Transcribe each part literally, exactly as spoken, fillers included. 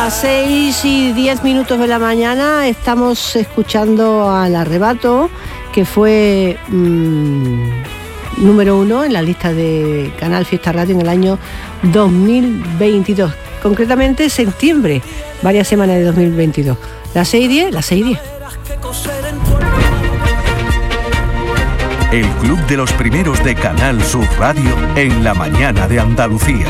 las seis y diez minutos de la mañana estamos escuchando al Arrebato, que fue mmm, número uno en la lista de Canal Fiesta Radio en el año dos mil veintidós, concretamente septiembre, varias semanas de dos mil veintidós. Las seis y diez, las seis y diez. El Club de los Primeros de Canal Sur Radio en la mañana de Andalucía.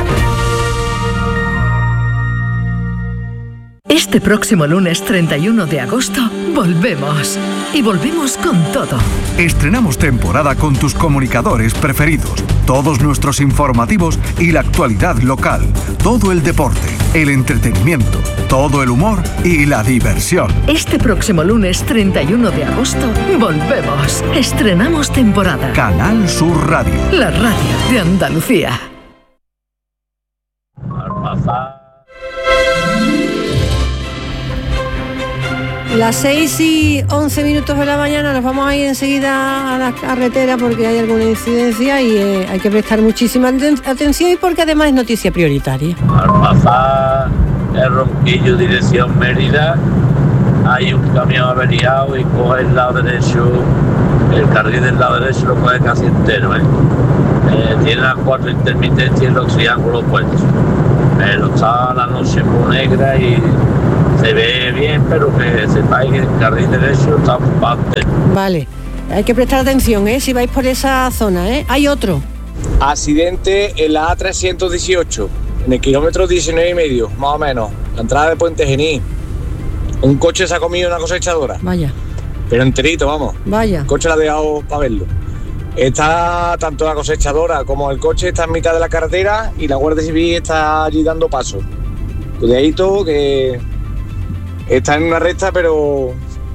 Este próximo lunes treinta y uno de agosto volvemos. Y volvemos con todo. Estrenamos temporada con tus comunicadores preferidos, todos nuestros informativos y la actualidad local, todo el deporte, el entretenimiento, todo el humor y la diversión. Este próximo lunes treinta y uno de agosto volvemos. Estrenamos temporada. Canal Sur Radio. La radio de Andalucía. Las seis y once minutos de la mañana, nos vamos a ir enseguida a la carretera porque hay alguna incidencia y eh, hay que prestar muchísima atención, y porque además es noticia prioritaria. Al pasar el Ronquillo dirección Mérida, hay un camión averiado y coge el lado derecho, el carril del lado derecho lo coge casi entero, ¿eh? Eh, tiene las cuatro intermitencias y los triángulos puestos, pero está la noche muy negra y se ve bien, pero que sepáis que el carril derecho está bastante. Vale, hay que prestar atención, ¿eh? Si vais por esa zona, ¿eh? Hay otro. Accidente en la A trescientos dieciocho, en el kilómetro diecinueve y medio, más o menos, la entrada de Puente Genil. Un coche se ha comido una cosechadora. Vaya. Pero enterito, vamos. Vaya. El coche la ha dejado para verlo. Está tanto la cosechadora como el coche está en mitad de la carretera y la Guardia Civil está allí dando paso. Cuidadito que está en una recta, pero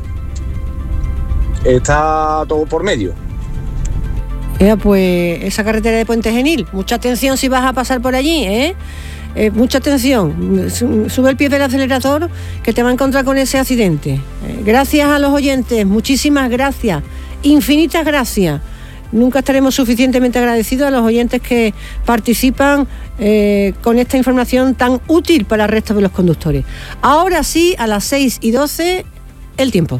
está todo por medio. Ya, pues esa carretera de Puente Genil, mucha atención si vas a pasar por allí, ¿eh? Eh, mucha atención, sube el pie del acelerador que te va a encontrar con ese accidente. Eh, gracias a los oyentes, muchísimas gracias, infinitas gracias. Nunca estaremos suficientemente agradecidos a los oyentes que participan eh, con esta información tan útil para el resto de los conductores. Ahora sí, a las seis y doce, el tiempo.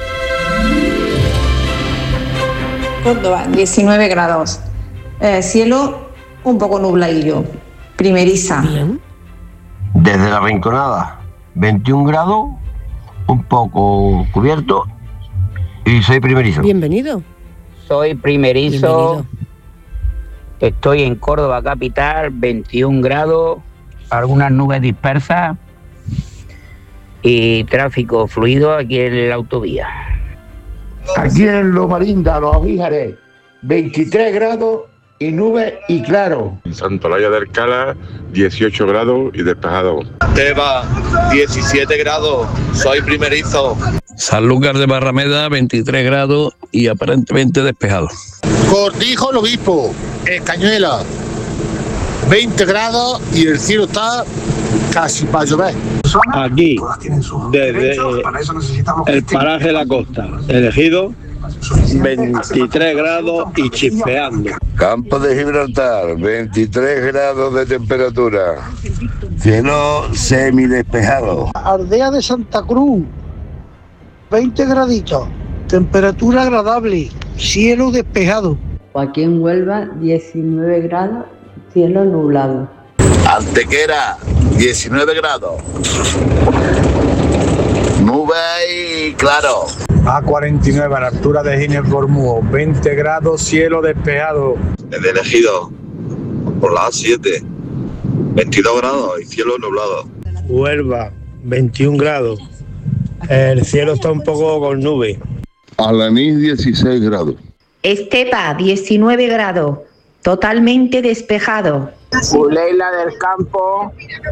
Córdoba, diecinueve grados. Eh, cielo un poco nubladillo. Primeriza. Bien. Desde la Rinconada, veintiún grados, un poco cubierto, y soy primerizo. Bienvenido. Soy primerizo. Bienvenido. Estoy en Córdoba capital, veintiún grados, algunas nubes dispersas y tráfico fluido aquí en la autovía. Aquí en Loma Linda, Los Avíjares, veintitrés grados y nubes y claro. Santolaya del Cala, dieciocho grados y despejado. Teba, diecisiete grados, soy primerizo. Sanlúcar de Barrameda, veintitrés grados y aparentemente despejado. Cortijo el Obispo, Escañuela, veinte grados y el cielo está casi para llover. Aquí, desde el paraje de la costa, elegido, veintitrés grados y chispeando. Campo de Gibraltar, veintitrés grados de temperatura. Cielo semidespejado. Aldea de Santa Cruz, veinte graditos, temperatura agradable, cielo despejado. Aquí en Huelva, diecinueve grados, cielo nublado. Antequera, diecinueve grados. Nube y claro. A cuarenta y nueve a la altura de Ginebra Bermúdez, veinte grados, cielo despejado. Desde Elegido, por la A siete, veintidós grados y cielo nublado. Huelva, veintiún grados. El cielo está un poco con nube. Alanís, dieciséis grados. Estepa, diecinueve grados, totalmente despejado. Uleila del Campo,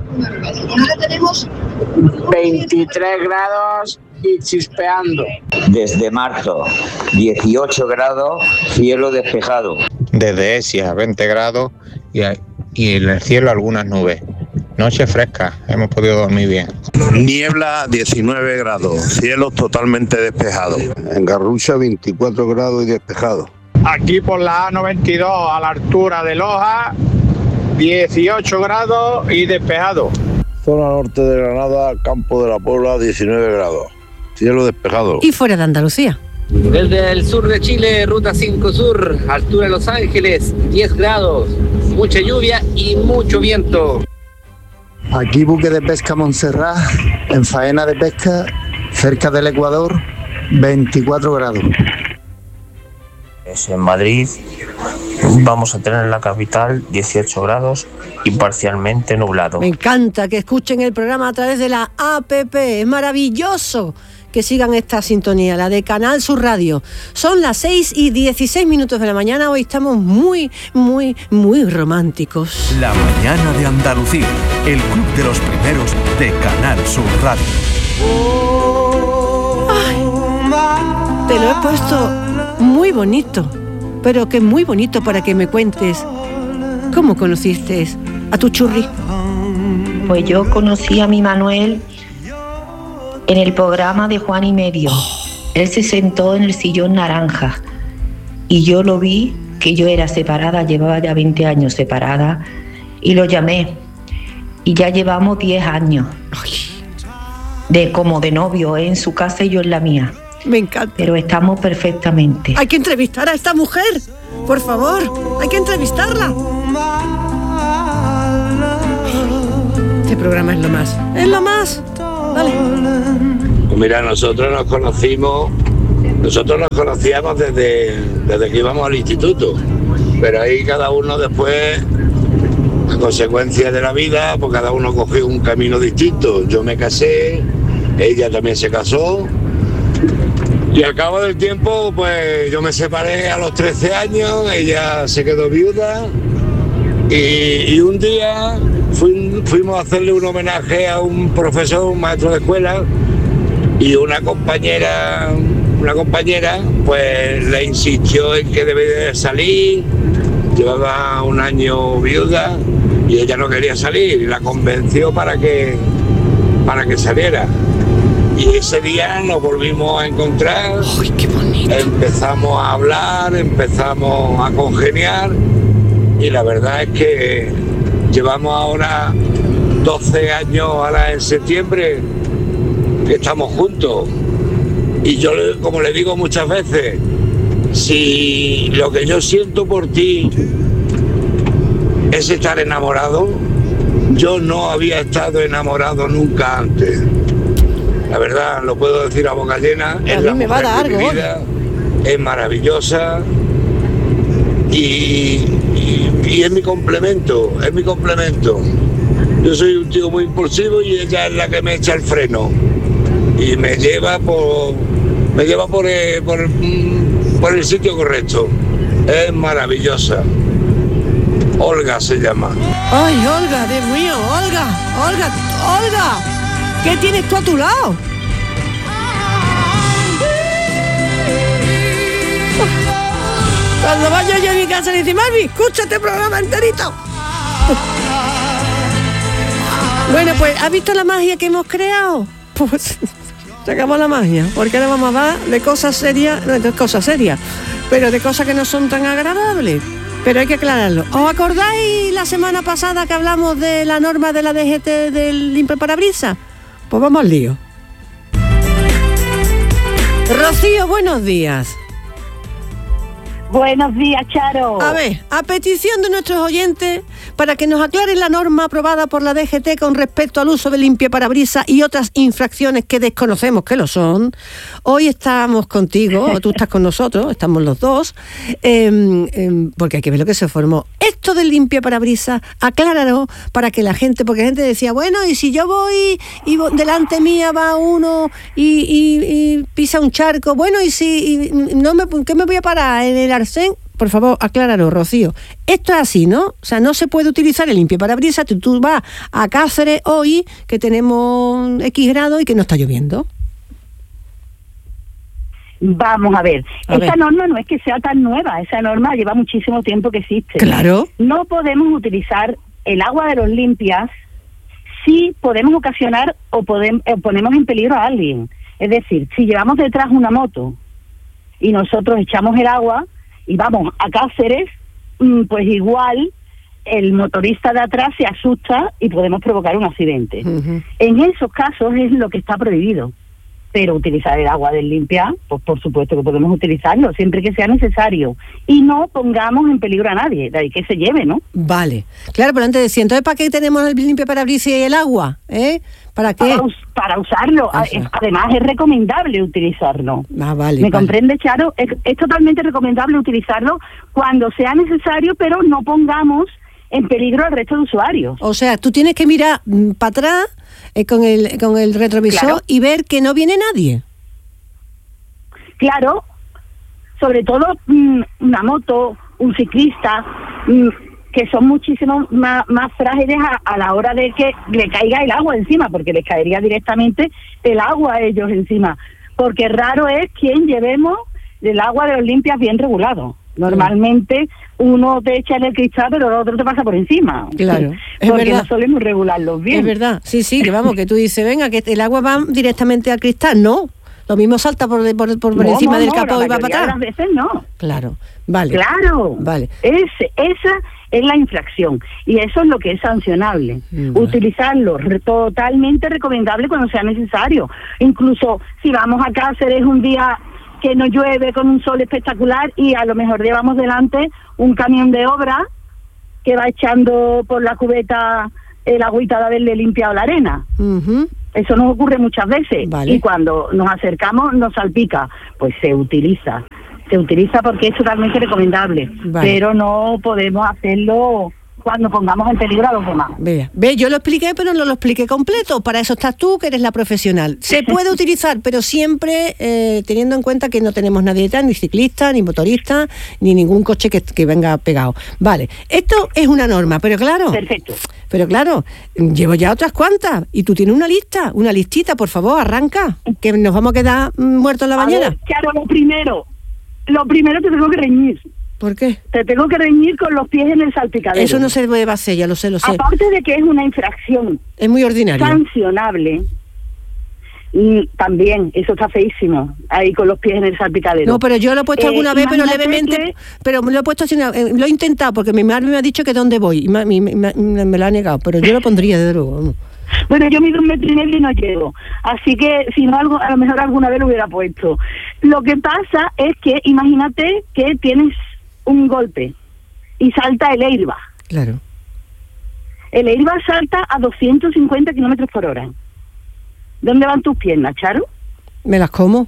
veintitrés grados y chispeando. Desde marzo, dieciocho grados, cielo despejado. Desde Esia, veinte grados y, y en el cielo algunas nubes. Noche fresca, hemos podido dormir bien. Niebla, diecinueve grados, cielo totalmente despejado. En Garrucha, veinticuatro grados y despejado. Aquí por la A noventa y dos, a la altura de Loja, dieciocho grados y despejado. Zona norte de Granada, Campo de la Puebla, diecinueve grados. Cielo despejado. Y fuera de Andalucía. Desde el sur de Chile, ruta cinco Sur, altura de Los Ángeles, diez grados, mucha lluvia y mucho viento. Aquí buque de pesca Montserrat, en faena de pesca, cerca del Ecuador, veinticuatro grados. En Madrid vamos a tener en la capital dieciocho grados y parcialmente nublado. Me encanta que escuchen el programa a través de la A P P, es maravilloso que sigan esta sintonía, la de Canal Sur Radio. Son las seis y dieciséis minutos de la mañana, hoy estamos muy, muy, muy románticos. La mañana de Andalucía, el club de los primeros de Canal Sur Radio. Ay, te lo he puesto muy bonito, pero que muy bonito para que me cuentes cómo conociste a tu churri. Pues yo conocí a mi Manuel en el programa de Juan y Medio. Él se sentó en el sillón naranja y yo lo vi, que yo era separada, llevaba ya veinte años separada, y lo llamé. Y ya llevamos diez años de como de novio, ¿eh? En su casa y yo en la mía. Me encanta. Pero estamos perfectamente. Hay que entrevistar a esta mujer, por favor, hay que entrevistarla. Este programa es lo más, es lo más. Vale. Pues mira, nosotros nos conocimos, nosotros nos conocíamos desde, desde que íbamos al instituto, pero ahí cada uno después, a consecuencia de la vida, pues cada uno cogió un camino distinto. Yo me casé, ella también se casó, y al cabo del tiempo, pues yo me separé a los trece años, ella se quedó viuda, y, y un día Fui, fuimos a hacerle un homenaje a un profesor, un maestro de escuela, y una compañera, una compañera, pues le insistió en que debía de salir. Llevaba un año viuda y ella no quería salir, y la convenció para que, para que saliera. Y ese día nos volvimos a encontrar. ¡Ay, qué bonito! Empezamos a hablar, empezamos a congeniar, y la verdad es que llevamos ahora doce años, ahora en septiembre, que estamos juntos. Y yo, como le digo muchas veces, si lo que yo siento por ti es estar enamorado, yo no había estado enamorado nunca antes. La verdad, lo puedo decir a boca llena, es la mujer de mi vida, es maravillosa y... Y es mi complemento, es mi complemento. Yo soy un tío muy impulsivo y ella es la que me echa el freno. Y me lleva por me lleva por el, por, por el sitio correcto. Es maravillosa. Olga se llama. Ay, Olga, Dios mío, Olga, Olga, Olga. ¿Qué tienes tú a tu lado? Cuando vaya yo a mi casa le dice, Marvi, escucha este programa enterito. Bueno, pues, ¿has visto la magia que hemos creado? Pues se acabó la magia, porque ahora vamos a hablar de cosas serias, no de cosas serias, pero de cosas que no son tan agradables. Pero hay que aclararlo. ¿Os acordáis la semana pasada que hablamos de la norma de la D G T del limpiaparabrisas? Pues vamos al lío. Rocío, buenos días. Buenos días, Charo. A ver, a petición de nuestros oyentes, para que nos aclaren la norma aprobada por la D G T con respecto al uso del limpiaparabrisas y otras infracciones que desconocemos que lo son, hoy estamos contigo, o tú estás con nosotros, estamos los dos, eh, eh, porque hay que ver lo que se formó. Esto del limpiaparabrisas, acláralo para que la gente, porque la gente decía, bueno, y si yo voy y delante mía va uno y, y, y pisa un charco, bueno, y si y no me, ¿qué me voy a parar en el arcén? Por favor, acláralo, Rocío. Esto es así, ¿no? O sea, no se puede utilizar el limpiaparabrisas. Tú, tú vas a Cáceres hoy, que tenemos X grados y que no está lloviendo. Vamos a ver. A esta ver. norma no es que sea tan nueva. Esa norma lleva muchísimo tiempo que existe. Claro. No podemos utilizar el agua de los limpias si podemos ocasionar o, podemos, o ponemos en peligro a alguien. Es decir, si llevamos detrás una moto y nosotros echamos el agua y vamos a Cáceres, pues igual el motorista de atrás se asusta y podemos provocar un accidente. Ujú. En esos casos es lo que está prohibido. Pero utilizar el agua del limpia, pues por supuesto que podemos utilizarlo, siempre que sea necesario. Y no pongamos en peligro a nadie, de ahí que se lleve, ¿no? Vale. Claro, pero antes decía, entonces, ¿para qué tenemos el limpia parabrisas y el agua? ¿Eh? ¿Para qué? Para, us- para usarlo. Ah, A- sí. Además, es recomendable utilizarlo. Ah, vale. ¿Me vale. comprende, Charo? Es, es totalmente recomendable utilizarlo cuando sea necesario, pero no pongamos en peligro al resto de usuarios. O sea, tú tienes que mirar para atrás eh, con el con el retrovisor Claro. y ver que no viene nadie. Claro, sobre todo mm, una moto, un ciclista, mm, que son muchísimo más, más frágiles a, a la hora de que le caiga el agua encima, porque les caería directamente el agua a ellos encima. Porque raro es quien llevemos el agua de los limpias bien regulado. Normalmente uno te echa en el cristal, pero el otro te pasa por encima. Claro, es Porque verdad. no solemos regularlos bien. Es verdad, sí, sí, que vamos, que tú dices, venga, que el agua va directamente al cristal, no. Lo mismo salta por, por, por, por No, encima no, del no, capó la y va para mayoría de atrás. las veces no. Claro, vale. Claro, Vale. Ese, esa es la infracción y eso es lo que es sancionable. Mm, Utilizarlo, re- totalmente recomendable cuando sea necesario. Incluso si vamos a Cáceres un día que no llueve con un sol espectacular y a lo mejor llevamos delante un camión de obra que va echando por la cubeta el agüita de haberle limpiado la arena. Ujú. Eso nos ocurre muchas veces Vale. y cuando nos acercamos nos salpica, pues se utiliza. Se utiliza porque es totalmente recomendable, Vale. pero no podemos hacerlo cuando pongamos en peligro a los demás. Vea, ve, yo lo expliqué, pero no lo expliqué completo. Para eso estás tú, que eres la profesional. Se puede utilizar, pero siempre eh, teniendo en cuenta que no tenemos nadie detrás, ni ciclista, ni motorista, ni ningún coche que, que venga pegado. Vale, esto es una norma, pero claro. Perfecto. Pero claro, llevo ya otras cuantas. Y tú tienes una lista, una listita, por favor, arranca, que nos vamos a quedar mm, muertos en la A bañera. ver, Charo, lo primero, lo primero te tengo que reñir. ¿Por qué? Te tengo que reñir con los pies en el salpicadero. Eso no se debe hacer, ya lo sé, lo sé. Aparte de que es una infracción Es muy ordinario. sancionable, mm, también, eso está feísimo, ahí con los pies en el salpicadero. No, pero yo lo he puesto Eh, alguna vez, pero imagínate levemente, que- pero lo he puesto así, una- eh, lo he intentado, porque mi madre me ha dicho que dónde voy, y me, me- me- me lo ha negado, pero yo lo pondría, desde luego. vamos. Bueno, yo mido un metro y medio y no llego. Así que, si no, algo, a lo mejor alguna vez lo hubiera puesto. Lo que pasa es que, imagínate que tienes un golpe y salta el airbag. Claro. El airbag salta a doscientos cincuenta kilómetros por hora. ¿Dónde van tus piernas, Charo? ¿Me las como?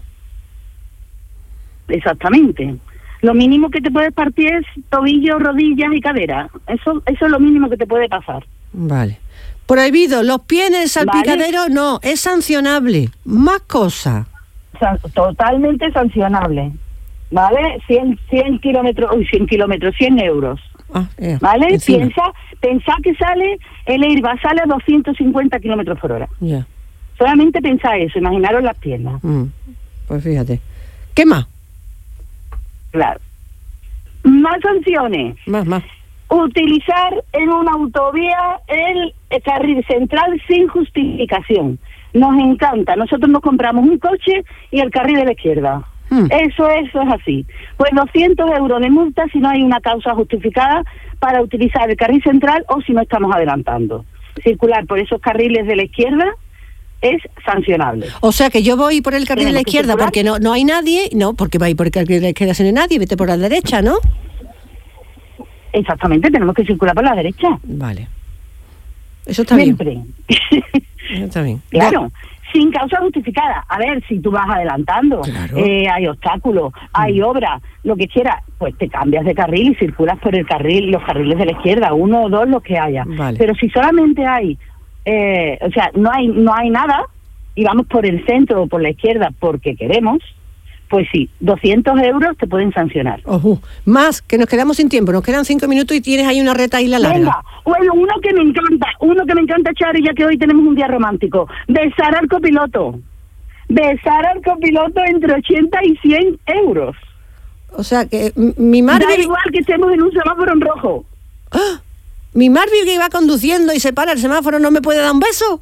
Exactamente. Lo mínimo que te puede partir es tobillo, rodillas y cadera. Eso, eso es lo mínimo que te puede pasar. Vale. Prohibido, los pies en el salpicadero, no, es sancionable. Más cosas. San- totalmente sancionable. ¿Vale? cien, cien kilómetros, uy, cien kilómetros, cien euros. Ah, eh, ¿Vale? encima. Piensa, pensá que sale, el airbag sale a doscientos cincuenta kilómetros por hora. Ya. Solamente pensá eso, imaginaros las piernas. Mm, Pues fíjate. ¿Qué más? Claro. Más sanciones. Más, más. Utilizar en una autovía el carril central sin justificación. Nos encanta. Nosotros nos compramos un coche y el carril de la izquierda. Hmm. Eso, eso es así. Pues doscientos euros de multa si no hay una causa justificada para utilizar el carril central o si no estamos adelantando. Circular por esos carriles de la izquierda es sancionable. O sea que yo voy por el carril de la Tenemos que izquierda circular. porque no, no hay nadie, no, porque va a ir por el carril de la izquierda si no hay nadie, vete por la derecha, ¿no? Exactamente, tenemos que circular por la derecha. Vale. Eso está Siempre. bien. Eso está bien. Claro, sin causa justificada. A ver, si tú vas adelantando, eh, hay obstáculos, hay obras, lo que quieras, pues te cambias de carril y circulas por el carril, los carriles de la izquierda, uno o dos, los que haya. Vale. Pero si solamente hay, eh, o sea, no hay, no hay nada y vamos por el centro o por la izquierda porque queremos, pues sí, doscientos euros te pueden sancionar. Ojo. Más, que nos quedamos sin tiempo, nos quedan cinco minutos y tienes ahí una reta y la larga. Venga, bueno, uno que me encanta, uno que me encanta, Charo, ya que hoy tenemos un día romántico. Besar al copiloto. Besar al copiloto entre ochenta y cien euros. O sea que m- mi madre... Da igual que estemos en un semáforo en rojo. ¡Ah! Mi Marvin que iba conduciendo y se para el semáforo, ¿no me puede dar un beso?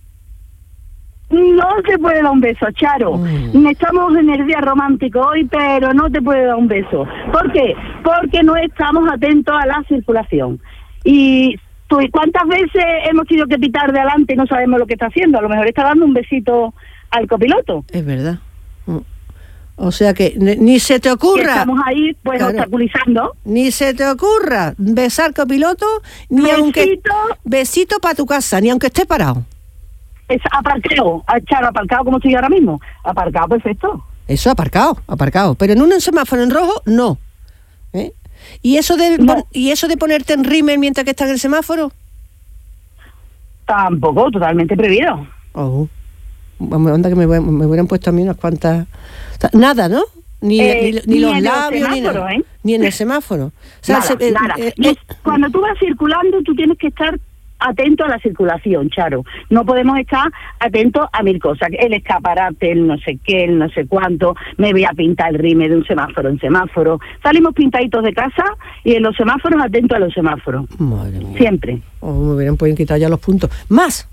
No te puede dar un beso, Charo. Mm. Estamos en el día romántico hoy, pero no te puede dar un beso. ¿Por qué? Porque no estamos atentos a la circulación. Y tú, ¿cuántas veces hemos tenido que pitar de adelante y no sabemos lo que está haciendo? A lo mejor está dando un besito al copiloto. Es verdad. O sea que ni se te ocurra... Que estamos ahí, pues, claro, obstaculizando. Ni se te ocurra besar copiloto, ni besito, aunque... Besito para tu casa, ni aunque esté parado. Es aparcado, Charo, aparcado como estoy ahora mismo. Aparcado, perfecto. Eso, aparcado, aparcado. Pero en un semáforo en rojo, no. ¿Eh? ¿Y eso de no. ¿Y eso de ponerte en rímel mientras que estás en el semáforo? Tampoco, totalmente prohibido. Oh. Onda que me, me hubieran puesto a mí unas cuantas... O sea, nada, ¿no? Ni, ni, eh, ni, ni los en labios, ni, semáforo, ¿eh? ni en el semáforo. O sea, nada, se, nada. Eh, eh, Cuando tú vas circulando, tú tienes que estar atento a la circulación, Charo. No podemos estar atentos a mil cosas. El escaparate, el no sé qué, el no sé cuánto. Me voy a pintar el rime de un semáforo en semáforo. Salimos pintaditos de casa y en los semáforos atentos a los semáforos. Madre mía. Siempre. Oh, me hubieran podido quitar ya los puntos. ¡Más!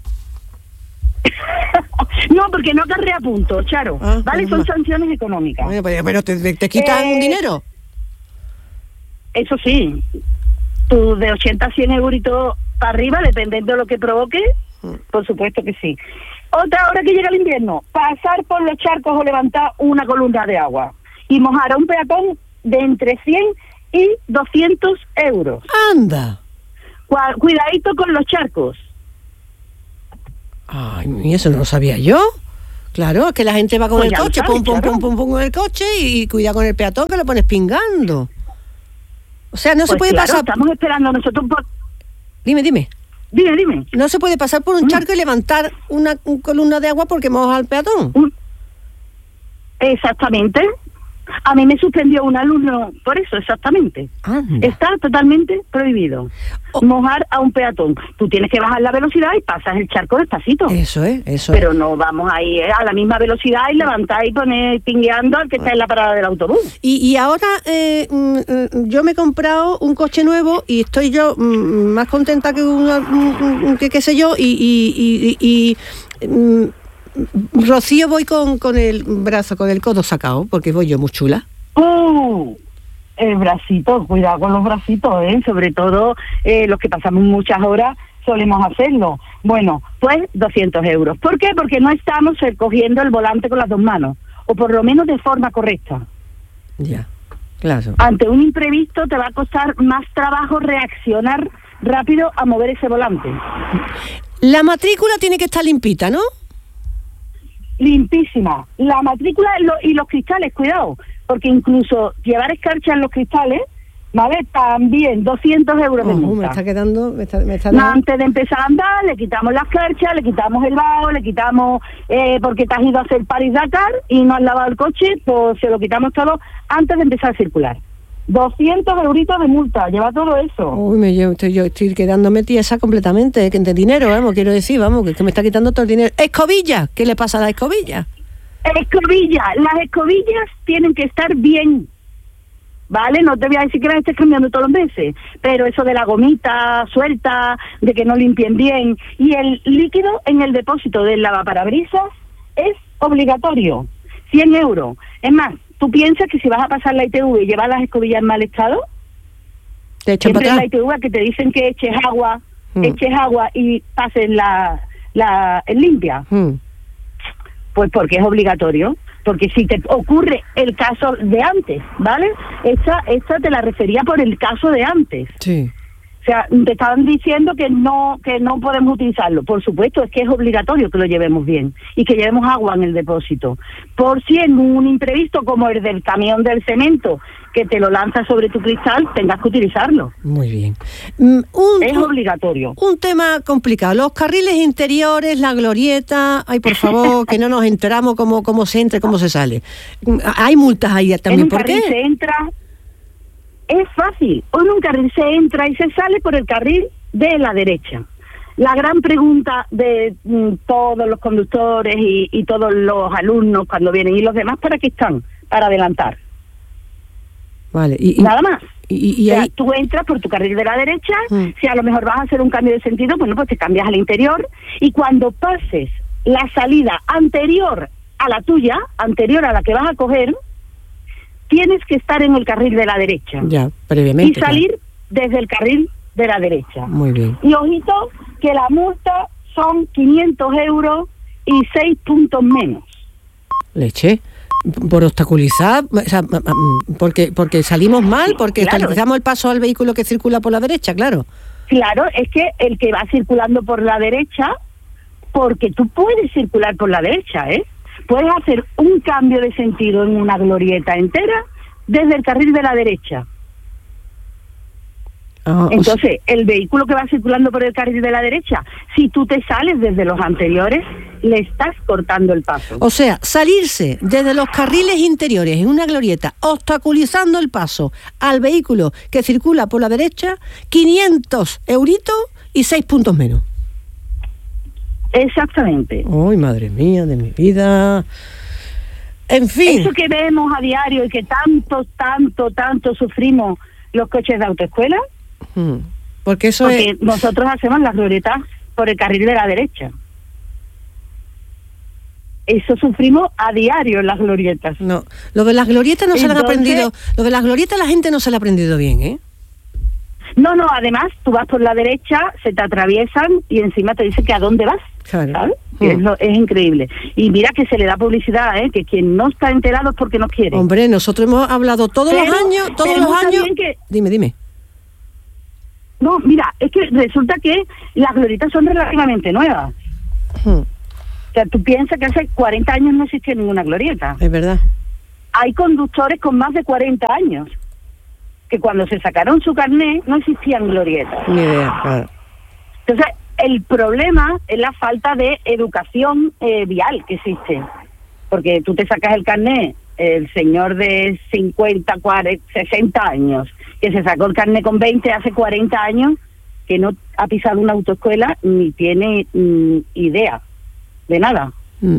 No, porque no acarrea puntos, Charo. Ah, ¿vale? Son más sanciones económicas. Bueno, pero, pero te, te quitan eh, dinero. Eso sí. Tú de ochenta a cien euritos para arriba, dependiendo de lo que provoque, por supuesto que sí. Otra hora que llega el invierno, pasar por los charcos o levantar una columna de agua y mojar a un peatón de entre cien y doscientos euros. ¡Anda! Cuidadito con los charcos. Ay, y eso no lo sabía yo. Claro, es que la gente va con pues el coche, sabes, pum, pum, claro. pum, pum, pum, con el coche y, y cuida con el peatón que lo pones pingando. O sea, no pues se puede claro, pasar... estamos esperando nosotros por... Dime, dime. Dime, dime. No se puede pasar por un charco y levantar una, una columna de agua porque moja al peatón. Exactamente. A mí me suspendió un alumno por eso, exactamente. Anda. Está totalmente prohibido oh. mojar a un peatón. Tú tienes que bajar la velocidad y pasas el charco despacito. Eso es, eso Pero es. no vamos ahí a la misma velocidad y levantar y poner pingueando al que está en la parada del autobús. Y, y ahora eh, yo me he comprado un coche nuevo y estoy yo más contenta que una, que qué sé yo, y... y, y, y, y Rocío, voy con, con el brazo, con el codo sacado, porque voy yo muy chula. Uh, el bracito, cuidado con los bracitos, ¿eh? Sobre todo eh, los que pasamos muchas horas solemos hacerlo. Bueno, pues doscientos euros. ¿Por qué? Porque no estamos eh, cogiendo el volante con las dos manos, o por lo menos de forma correcta. Ya, claro. Ante un imprevisto te va a costar más trabajo reaccionar rápido a mover ese volante. La matrícula tiene que estar limpita, ¿no? Limpísima. La matrícula y los cristales, cuidado, porque incluso llevar escarcha en los cristales, ¿vale? También doscientos euros de oh, multa. Me está quedando... Me está, me está no, antes de empezar a andar, le quitamos las escarchas, le quitamos el vaho, le quitamos... Eh, porque te has ido a hacer París-Dakar y no has lavado el coche, pues se lo quitamos todo antes de empezar a circular. doscientos euritos de multa, lleva todo eso. Uy, me, yo, estoy, yo estoy quedándome tiesa completamente, que de dinero, vamos, quiero decir, vamos, que, que me está quitando todo el dinero. ¡Escobilla! ¿Qué le pasa a la escobilla? Escobilla, las escobillas tienen que estar bien, ¿vale? No te voy a decir que las estés cambiando todos los meses, pero eso de la gomita suelta, de que no limpien bien, y el líquido en el depósito del lavaparabrisas es obligatorio, cien euros. Es más, ¿tú piensas que si vas a pasar la I T V y llevar las escobillas en mal estado? Te echan siempre para en la atrás. I T V que te dicen que eches agua, mm. eches agua y pases la, la en limpia. Mm. Pues porque es obligatorio. Porque si te ocurre el caso de antes, ¿vale? Esta, esta te la refería por el caso de antes. Sí. O sea, te estaban diciendo que no que no podemos utilizarlo. Por supuesto, es que es obligatorio que lo llevemos bien y que llevemos agua en el depósito. Por si en un imprevisto como el del camión del cemento, que te lo lanza sobre tu cristal, tengas que utilizarlo. Muy bien. Mm, un, es obligatorio. Un tema complicado. Los carriles interiores, la glorieta, ay, por favor, que no nos enteramos cómo, cómo se entra y cómo se sale. Hay multas ahí también. En un ¿Por carril qué? se entra... Es fácil. En un carril se entra y se sale por el carril de la derecha. La gran pregunta de mm, todos los conductores y, y todos los alumnos cuando vienen, ¿y los demás para qué están? Para adelantar. Vale. Y, y, Nada más. Y, y, y o sea, ahí... tú entras por tu carril de la derecha, mm. si a lo mejor vas a hacer un cambio de sentido, bueno, pues te cambias al interior, y cuando pases la salida anterior a la tuya, anterior a la que vas a coger, tienes que estar en el carril de la derecha. Ya, previamente. Y salir claro. desde el carril de la derecha. Muy bien. Y ojito, que la multa son quinientos euros y seis puntos menos. Leche. Por obstaculizar, o sea, porque porque salimos mal, porque Claro. obstaculizamos el paso al vehículo que circula por la derecha, claro. Claro, es que el que va circulando por la derecha, porque tú puedes circular por la derecha, ¿eh? Puedes hacer un cambio de sentido en una glorieta entera desde el carril de la derecha. Ah, Entonces, el vehículo que va circulando por el carril de la derecha, si tú te sales desde los anteriores, le estás cortando el paso. O sea, salirse desde los carriles interiores en una glorieta, obstaculizando el paso al vehículo que circula por la derecha, quinientos euritos y seis puntos menos. Exactamente. Ay, madre mía de mi vida. En fin. Eso que vemos a diario y que tanto, tanto, tanto sufrimos los coches de autoescuela, Hmm. Porque eso porque es... nosotros hacemos las glorietas por el carril de la derecha. Eso sufrimos a diario en las glorietas. No, lo de las glorietas no se lo han Entonces- aprendido. Lo de las glorietas la gente no se lo ha aprendido bien, ¿eh? No, no, además tú vas por la derecha, se te atraviesan y encima te dicen que a dónde vas. Claro. ¿Sabes? Que es, lo- es increíble. Y mira que se le da publicidad, ¿eh? Que quien no está enterado es porque no quiere. Hombre, nosotros hemos hablado todos Pero- los años, todos pero los no está años... bien que- Dime, dime. No, mira, es que resulta que las glorietas son relativamente nuevas. Hmm. O sea, tú piensas que hace cuarenta años no existía ninguna glorieta. Es verdad. Hay conductores con más de cuarenta años que cuando se sacaron su carné no existían glorietas. Ni idea, claro. Entonces, el problema es la falta de educación eh, vial que existe. Porque tú te sacas el carné, el señor de cincuenta, cuarenta, sesenta años, que se sacó el carné con veinte hace cuarenta años, que no ha pisado una autoescuela ni tiene mm, idea de nada. Mm.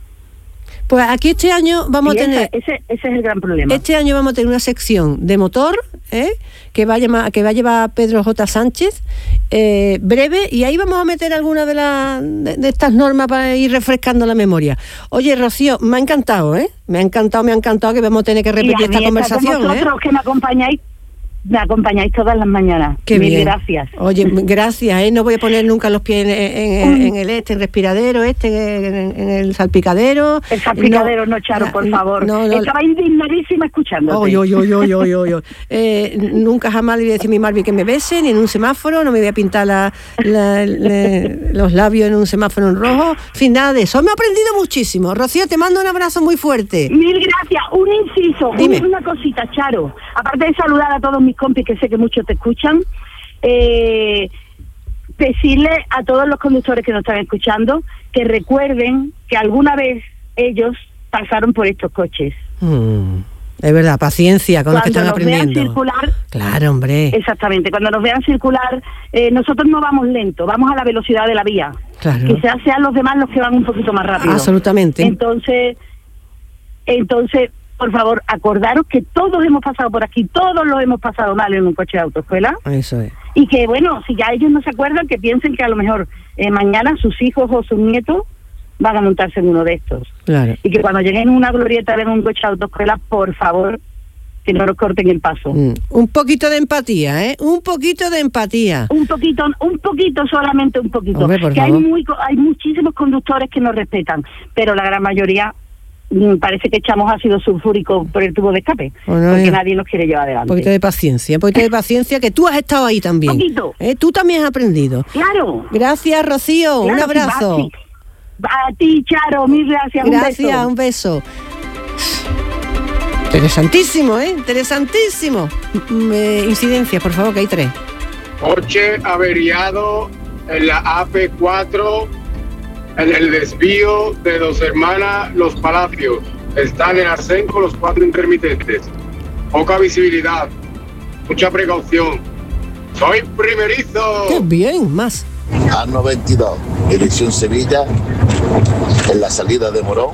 Pues aquí este año vamos Y a esa- tener... ese, ese es el gran problema. Este año vamos a tener una sección de motor, ¿eh? que va a llamar, que va a llevar Pedro J. Sánchez, eh, breve, y ahí vamos a meter algunas de, las de, de estas normas para ir refrescando la memoria. Oye, Rocío, me ha encantado, ¿eh? Me ha encantado, me ha encantado que vamos a tener que Y a repetir mí esta está conversación, con vosotros ¿eh? que me acompañáis, me acompañáis todas las mañanas. Qué Mil bien. gracias. Oye, gracias, ¿eh? No voy a poner nunca los pies en, en- en- en el este, en respiradero, este, en, en el salpicadero. El salpicadero no, Charo, por favor. no, no. Estaba indignadísima escuchándote. Oy, oy, oy, oy, oy, oy, oy. Eh, nunca jamás le voy a decir a mi Marvi que me bese, ni en un semáforo, no me voy a pintar la- la- le- los labios en un semáforo en rojo. En fin, nada de eso. Me he aprendido muchísimo. Rocío, te mando un abrazo muy fuerte. Mil gracias. Un inciso, Dime. un- una cosita, Charo. Aparte de saludar a todos mis compis, que sé que muchos te escuchan, eh, decirle a todos los conductores que nos están escuchando que recuerden que alguna vez ellos pasaron por estos coches. Mm, es verdad, paciencia con los que están nos vean aprendiendo. circular, Claro, hombre. exactamente, cuando nos vean circular, eh, nosotros no vamos lento, vamos a la velocidad de la vía. Claro. Quizás sean los demás los que van un poquito más rápido. Absolutamente. Entonces, entonces, por favor, acordaros que todos hemos pasado por aquí, todos los hemos pasado mal en un coche de autoescuela, Eso es. y que bueno, si ya ellos no se acuerdan, que piensen que a lo mejor eh, mañana sus hijos o sus nietos van a montarse en uno de estos. Claro. Y que cuando lleguen a una glorieta en un coche de autoescuela, por favor, que no nos corten el paso. Mm, un poquito de empatía, ¿eh? Un poquito de empatía. Un poquito, un poquito, solamente un poquito. Hombre, por que hay, favor. muy, hay muchísimos conductores que nos respetan, pero la gran mayoría mm, parece que echamos ácido sulfúrico por el tubo de escape, Bueno, porque ya. nadie nos quiere llevar Un adelante. poquito de paciencia, un poquito de paciencia, que tú has estado ahí también. Poquito. ¿Eh? Tú también has aprendido. Claro. Gracias, Rocío. Claro, un sí, abrazo. va, sí. A ti, Charo, mil gracias. Gracias, un beso. un beso. Interesantísimo, ¿eh? Interesantísimo. Mm, eh, incidencias, por favor, que hay tres. Coche averiado en la A P cuatro en el desvío de Dos Hermanas Los Palacios. Están en Asenco los cuatro intermitentes. Poca visibilidad, mucha precaución. ¡Soy primerizo! ¡Qué bien! Más. A noventa y dos, dirección Sevilla, en la salida de Morón,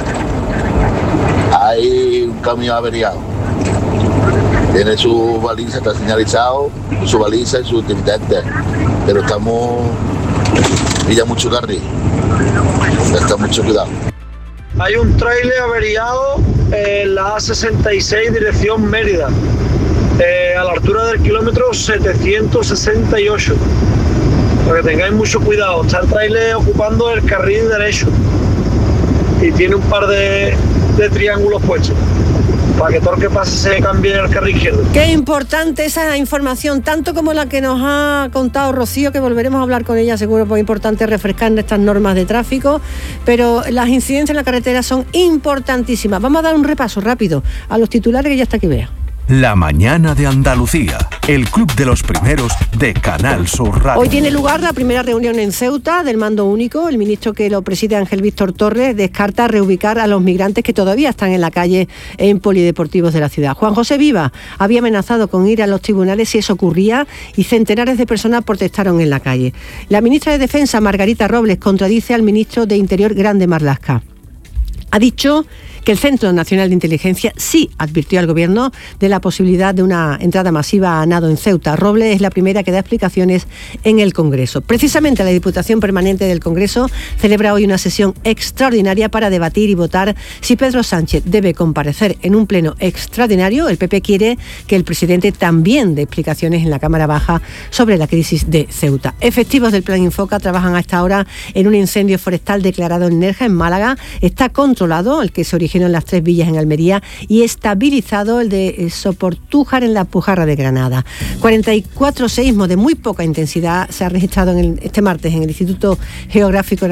hay un camión averiado. Tiene su baliza, está señalizado, su baliza y su intermitente, pero estamos, pilla mucho carril, está mucho cuidado. Hay un tráiler averiado en la A sesenta y seis dirección Mérida. eh, a la altura del kilómetro setecientos sesenta y ocho. Para que tengáis mucho cuidado, está el tráiler ocupando el carril derecho y tiene un par de, de triángulos puestos para que todo el que pase se cambie el carril izquierdo. Qué importante esa información, tanto como la que nos ha contado Rocío, que volveremos a hablar con ella seguro, porque es importante refrescar estas normas de tráfico, pero las incidencias en la carretera son importantísimas. Vamos a dar un repaso rápido a los titulares que ya está aquí, vea. La mañana de Andalucía, el club de los primeros de Canal Sur Radio. Hoy tiene lugar la primera reunión en Ceuta del mando único. El ministro que lo preside, Ángel Víctor Torres, descarta reubicar a los migrantes que todavía están en la calle en polideportivos de la ciudad. Juan José Viva había amenazado con ir a los tribunales si eso ocurría y centenares de personas protestaron en la calle. La ministra de Defensa, Margarita Robles, contradice al ministro de Interior, Grande Marlaska. Ha dicho que el Centro Nacional de Inteligencia sí advirtió al Gobierno de la posibilidad de una entrada masiva a nado en Ceuta. Robles es la primera que da explicaciones en el Congreso. Precisamente la Diputación Permanente del Congreso celebra hoy una sesión extraordinaria para debatir y votar si Pedro Sánchez debe comparecer en un pleno extraordinario. El P P quiere que el presidente también dé explicaciones en la Cámara Baja sobre la crisis de Ceuta. Efectivos del Plan Infoca trabajan a esta hora en un incendio forestal declarado en Nerja, en Málaga. Está controlado el que se originó en las Tres Villas en Almería y estabilizado el de Soportújar en la Pujarra de Granada. cuarenta y cuatro seísmos de muy poca intensidad se ha registrado en el, este martes en el Instituto Geográfico